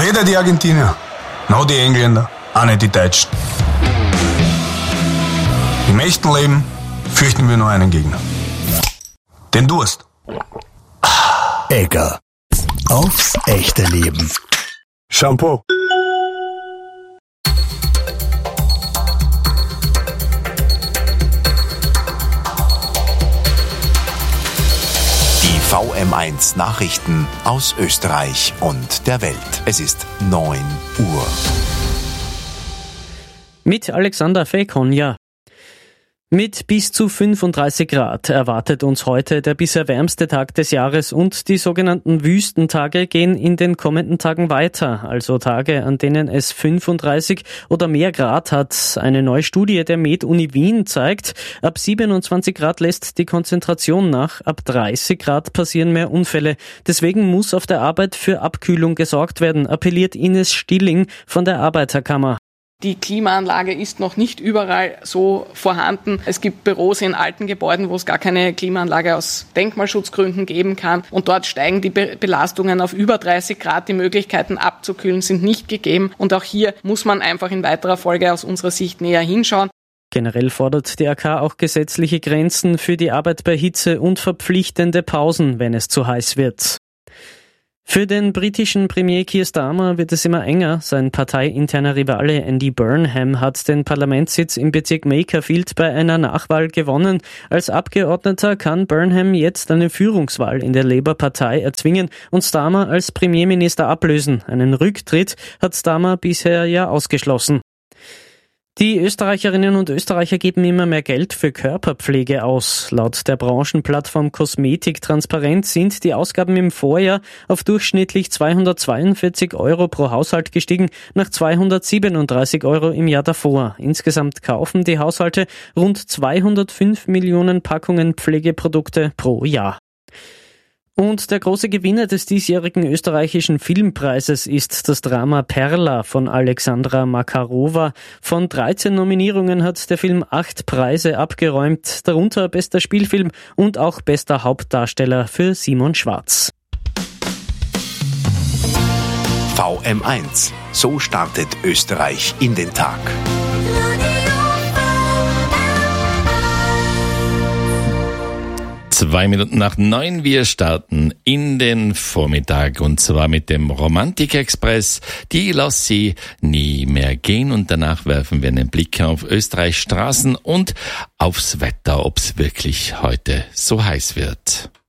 Weder die Argentinier, noch die Engländer, auch nicht die Deutschen. Im echten Leben fürchten wir nur einen Gegner. Den Durst. Egger. Aufs echte Leben. Shampoo. Die VM1 Nachrichten aus Österreich und der Welt. Es ist 9 Uhr. Mit Alexander Fekonja. Mit bis zu 35 Grad erwartet uns heute der bisher wärmste Tag des Jahres und die sogenannten Wüstentage gehen in den kommenden Tagen weiter, also Tage, an denen es 35 oder mehr Grad hat. Eine neue Studie der Med-Uni Wien zeigt, ab 27 Grad lässt die Konzentration nach, ab 30 Grad passieren mehr Unfälle. Deswegen muss auf der Arbeit für Abkühlung gesorgt werden, appelliert Ines Stilling von der Arbeiterkammer. Die Klimaanlage ist noch nicht überall so vorhanden. Es gibt Büros in alten Gebäuden, wo es gar keine Klimaanlage aus Denkmalschutzgründen geben kann. Und dort steigen die Belastungen auf über 30 Grad. Die Möglichkeiten abzukühlen sind nicht gegeben. Und auch hier muss man einfach in weiterer Folge aus unserer Sicht näher hinschauen. Generell fordert die AK auch gesetzliche Grenzen für die Arbeit bei Hitze und verpflichtende Pausen, wenn es zu heiß wird. Für den britischen Premier Keir Starmer wird es immer enger. Sein parteiinterner Rivale Andy Burnham hat den Parlamentssitz im Bezirk Makerfield bei einer Nachwahl gewonnen. Als Abgeordneter kann Burnham jetzt eine Führungswahl in der Labour-Partei erzwingen und Starmer als Premierminister ablösen. Einen Rücktritt hat Starmer bisher ja ausgeschlossen. Die Österreicherinnen und Österreicher geben immer mehr Geld für Körperpflege aus. Laut der Branchenplattform Kosmetik Transparent sind die Ausgaben im Vorjahr auf durchschnittlich 242 Euro pro Haushalt gestiegen, nach 237 Euro im Jahr davor. Insgesamt kaufen die Haushalte rund 205 Millionen Packungen Pflegeprodukte pro Jahr. Und der große Gewinner des diesjährigen österreichischen Filmpreises ist das Drama Perla von Alexandra Makarova. Von 13 Nominierungen hat der Film 8 Preise abgeräumt, darunter bester Spielfilm und auch bester Hauptdarsteller für Simon Schwarz. VM1. So startet Österreich in den Tag. 8:02. Wir starten in den Vormittag und zwar mit dem Romantik-Express. Die lass sie nie mehr gehen und danach werfen wir einen Blick auf Österreichs Straßen und aufs Wetter, ob es wirklich heute so heiß wird.